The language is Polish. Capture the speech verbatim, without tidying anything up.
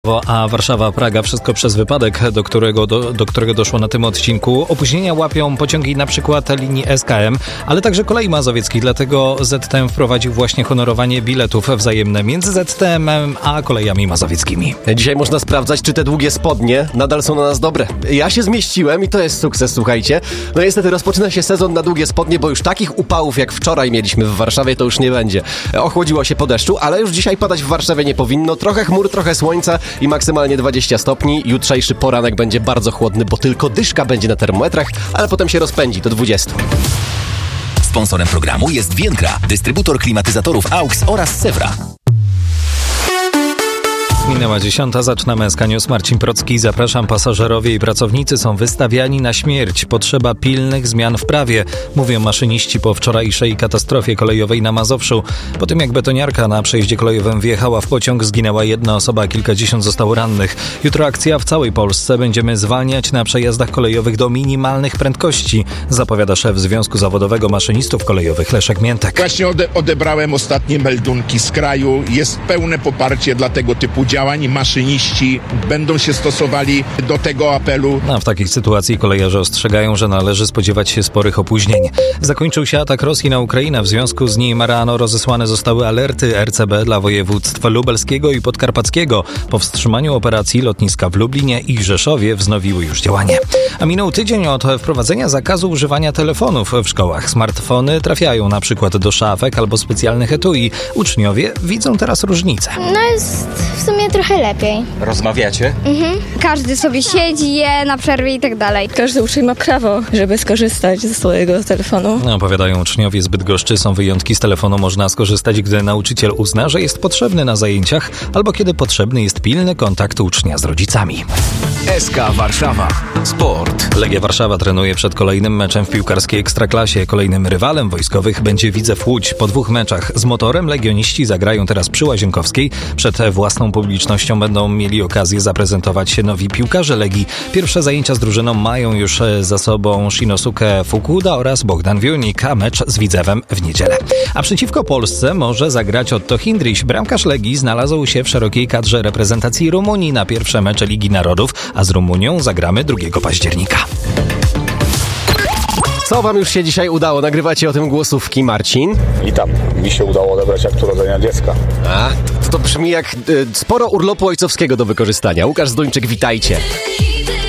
A Warszawa-Praga wszystko przez wypadek, do którego, do, do którego doszło na tym odcinku. Opóźnienia łapią pociągi na przykład linii S K M, ale także kolei mazowieckich, dlatego Z T M wprowadził właśnie honorowanie biletów wzajemne między Z T M-em a kolejami mazowieckimi. Dzisiaj można sprawdzać, czy te długie spodnie nadal są na nas dobre. Ja się zmieściłem i to jest sukces, słuchajcie. No niestety rozpoczyna się sezon na długie spodnie, bo już takich upałów jak wczoraj mieliśmy w Warszawie to już nie będzie. Ochłodziło się po deszczu, ale już dzisiaj padać w Warszawie nie powinno. Trochę chmur, trochę słońca i maksymalnie dwadzieścia stopni. Jutrzejszy poranek będzie bardzo chłodny, bo tylko dyszka będzie na termometrach, ale potem się rozpędzi do dwudziestu. Sponsorem programu jest Vienkra, dystrybutor klimatyzatorów A U X oraz Sewra. Minęła dziesiąta, zaczynamy S K News. Marcin Procki, zapraszam. Pasażerowie i pracownicy są wystawiani na śmierć. Potrzeba pilnych zmian w prawie, mówią maszyniści po wczorajszej katastrofie kolejowej na Mazowszu. Po tym jak betoniarka na przejeździe kolejowym wjechała w pociąg, zginęła jedna osoba, a kilkadziesiąt zostało rannych. Jutro akcja w całej Polsce. Będziemy zwalniać na przejazdach kolejowych do minimalnych prędkości, zapowiada szef Związku Zawodowego Maszynistów Kolejowych Leszek Miętek. Właśnie ode- odebrałem ostatnie meldunki z kraju. Jest pełne poparcie dla tego typu działań. Maszyniści będą się stosowali do tego apelu. A w takiej sytuacji kolejarze ostrzegają, że należy spodziewać się sporych opóźnień. Zakończył się atak Rosji na Ukrainę. W związku z nim rano rozesłane zostały alerty R C B dla województw lubelskiego i podkarpackiego. Po wstrzymaniu operacji lotniska w Lublinie i Rzeszowie wznowiły już działanie. A minął tydzień od wprowadzenia zakazu używania telefonów w szkołach. Smartfony trafiają na przykład do szafek albo specjalnych etui. Uczniowie widzą teraz różnicę. No jest w sumie trochę lepiej. Rozmawiacie? Mhm. Każdy sobie siedzi, je na przerwie i tak dalej. Każdy uczeń ma prawo, żeby skorzystać ze swojego telefonu. No, opowiadają uczniowie z Bydgoszczy. Są wyjątki, z telefonu można skorzystać, gdy nauczyciel uzna, że jest potrzebny na zajęciach albo kiedy potrzebny jest pilny kontakt ucznia z rodzicami. S K Warszawa. Sport. Legia Warszawa trenuje przed kolejnym meczem w piłkarskiej Ekstraklasie. Kolejnym rywalem wojskowych będzie Widzew Łódź. Po dwóch meczach z Motorem legioniści zagrają teraz przy Łazienkowskiej. Przed własną publicznością będą mieli okazję zaprezentować się nowi piłkarze Legii. Pierwsze zajęcia z drużyną mają już za sobą Shinosuke Fukuda oraz Bogdan Wiunik, a mecz z Widzewem w niedzielę. A przeciwko Polsce może zagrać Otto Hindrich. Bramkarz Legii znalazł się w szerokiej kadrze reprezentacji Rumunii na pierwsze mecze Ligi Narodów, a z Rumunią zagramy drugiego października. Co wam już się dzisiaj udało? Nagrywacie o tym głosówki, Marcin? I tam mi się udało odebrać akt urodzenia dziecka. A, to brzmi jak y, sporo urlopu ojcowskiego do wykorzystania. Łukasz Zduńczyk, witajcie.